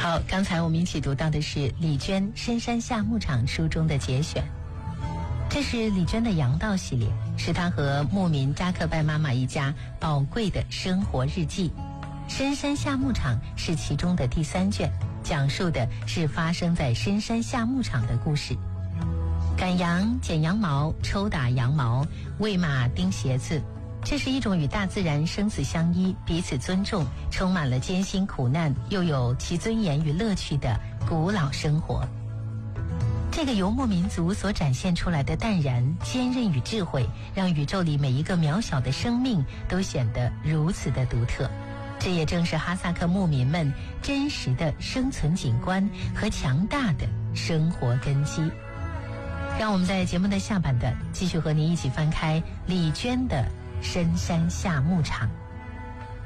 好，刚才我们一起读到的是李娟《深山下牧场》书中的节选。这是李娟的羊道系列，是她和牧民扎克拜妈妈一家宝贵的生活日记。深山下牧场是其中的第3卷，讲述的是发生在深山下牧场的故事。赶羊、剪羊毛、抽打羊毛、喂马、钉鞋子，这是一种与大自然生死相依、彼此尊重、充满了艰辛苦难，又有其尊严与乐趣的古老生活。这个游牧民族所展现出来的淡然、坚韧与智慧，让宇宙里每一个渺小的生命都显得如此的独特。这也正是哈萨克牧民们真实的生存景观和强大的生活根基。让我们在节目的下半段继续和您一起翻开李娟的《深山下牧场》。